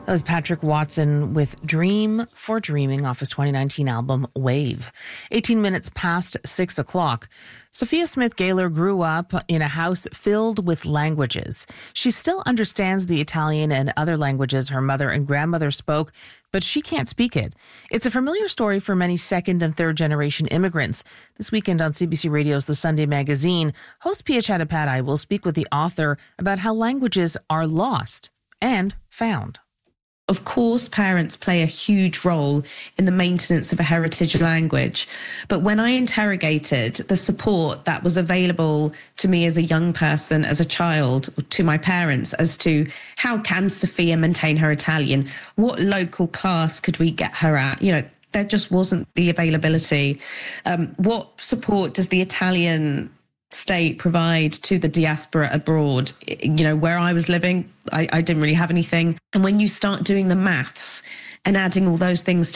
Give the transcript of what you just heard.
That was Patrick Watson with Dream for Dreaming off his 2019 album Wave. 18 minutes past 6 o'clock. Sophia Smith Gaylor grew up in a house filled with languages. She still understands the Italian and other languages her mother and grandmother spoke, but she can't speak it. It's a familiar story for many second and third generation immigrants. This weekend on CBC Radio's The Sunday Magazine, host Pia Chattopadhyay will speak with the author about how languages are lost and found. Of course, parents play a huge role in the maintenance of a heritage language. But when I interrogated the support that was available to me as a young person, as a child, to my parents, as to how can Sophia maintain her Italian, what local class could we get her at? There just wasn't the availability. What support does the Italian state provide to the diaspora abroad? Where I was living, I didn't really have anything. And when you start doing the maths and adding all those things